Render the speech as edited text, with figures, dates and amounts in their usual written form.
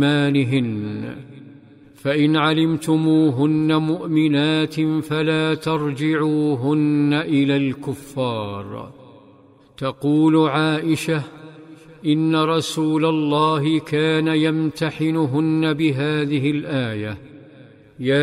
إيمانهن، فإن علمتموهن مؤمنات فلا ترجعوهن إلى الكفار. تقول عائشة: إن رسول الله كان يمتحنهن بهذه الآية: